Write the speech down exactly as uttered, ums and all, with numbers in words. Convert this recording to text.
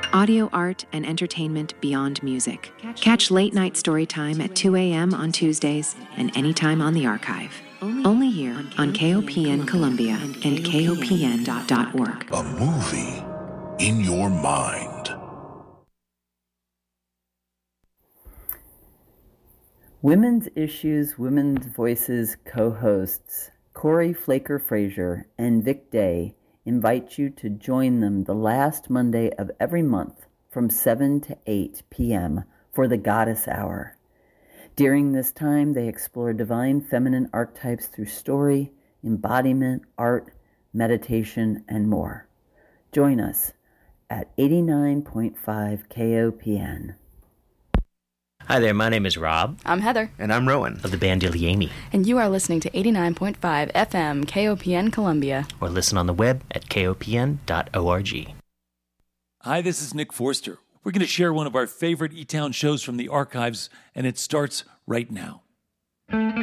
Audio art and entertainment beyond music. Catch late night story time at two a.m. on Tuesdays and anytime on the archive. Only here on K O P N Columbia and K O P N dot org. A movie in your mind. Women's Issues, Women's Voices co-hosts Corey Flaker-Frazier and Vic Day invite you to join them the last Monday of every month from seven to eight p.m. for the Goddess Hour. During this time, they explore divine feminine archetypes through story, embodiment, art, meditation, and more. Join us at eighty-nine point five K O P N. Hi there, my name is Rob. I'm Heather. And I'm Rowan. Of the band Iliami. And you are listening to eighty-nine point five F M K O P N Columbia. Or listen on the web at K O P N dot org. Hi, this is Nick Forster. We're going to share one of our favorite E-Town shows from the archives, and it starts right now.